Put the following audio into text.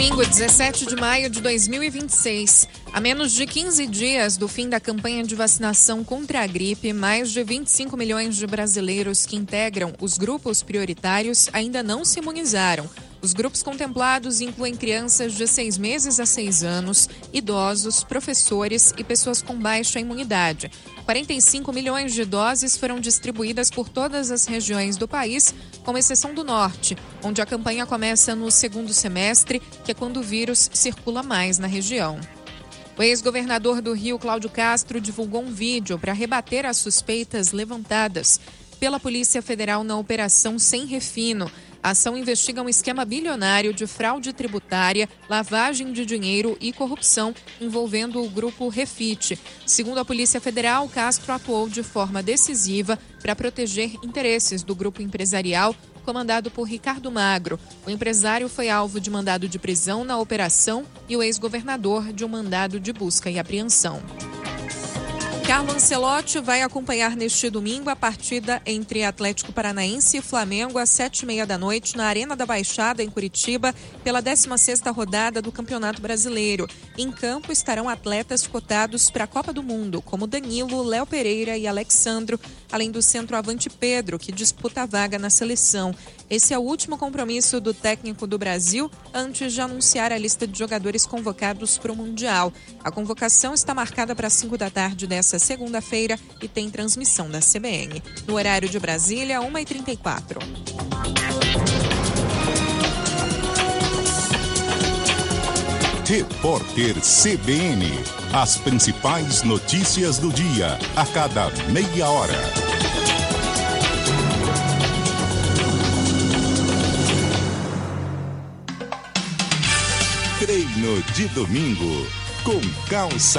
Domingo, 17 de maio de 2026. A menos de 15 dias do fim da campanha de vacinação contra a gripe, mais de 25 milhões de brasileiros que integram os grupos prioritários ainda não se imunizaram. Os grupos contemplados incluem crianças de 6 meses a 6 anos, idosos, professores e pessoas com baixa imunidade. 45 milhões de doses foram distribuídas por todas as regiões do país, com exceção do norte, onde a campanha começa no segundo semestre, que é quando o vírus circula mais na região. O ex-governador do Rio, Cláudio Castro, divulgou um vídeo para rebater as suspeitas levantadas pela Polícia Federal na Operação Sem Refino. A ação investiga um esquema bilionário de fraude tributária, lavagem de dinheiro e corrupção envolvendo o grupo Refit. Segundo a Polícia Federal, Castro atuou de forma decisiva para proteger interesses do grupo empresarial comandado por Ricardo Magro. O empresário foi alvo de mandado de prisão na operação e o ex-governador de um mandado de busca e apreensão. Carlo Ancelotti vai acompanhar neste domingo a partida entre Atlético Paranaense e Flamengo às 19h30 na Arena da Baixada, em Curitiba, pela 16ª rodada do Campeonato Brasileiro. Em campo estarão atletas cotados para a Copa do Mundo, como Danilo, Léo Pereira e Alexandro, além do centroavante Pedro, que disputa a vaga na seleção. Esse é o último compromisso do técnico do Brasil antes de anunciar a lista de jogadores convocados para o Mundial. A convocação está marcada para 5 da tarde dessa segunda-feira e tem transmissão da CBN. No horário de Brasília, 1h34. Repórter CBN. As principais notícias do dia, a cada meia hora. Treino de domingo com calça